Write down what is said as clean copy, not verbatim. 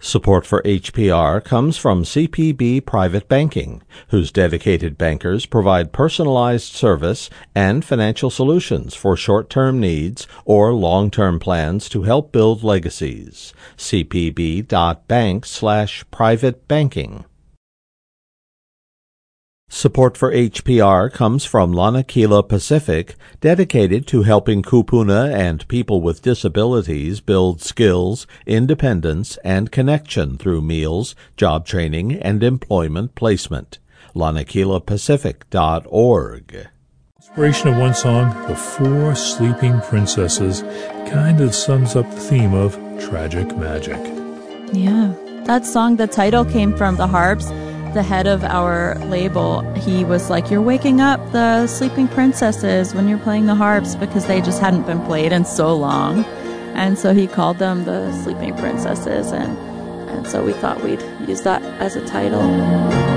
Support for HPR comes from CPB Private Banking, whose dedicated bankers provide personalized service and financial solutions for short-term needs or long-term plans to help build legacies. cpb.bank/private banking. Support for HPR comes from Lanakila Pacific, dedicated to helping kupuna and people with disabilities build skills, independence, and connection through meals, job training, and employment placement. LanakilaPacific.org. Inspiration of one song, The Four Sleeping Princesses, kind of sums up the theme of tragic magic. Yeah, that song, the title came from the harps. The head of our label, he was like, you're waking up the sleeping princesses when you're playing the harps, because they just hadn't been played in so long. And so he called them the sleeping princesses, and so we thought we'd use that as a title.